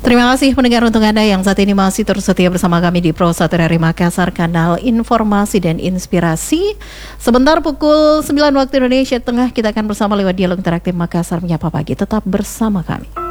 Terima kasih pendengar untuk Anda yang saat ini masih terus setia bersama kami di Pro 1 dari Makassar, kanal informasi dan inspirasi. Sebentar pukul 9 waktu Indonesia Tengah kita akan bersama lewat Dialog Interaktif Makassar Menyapa Pagi. Tetap bersama kami.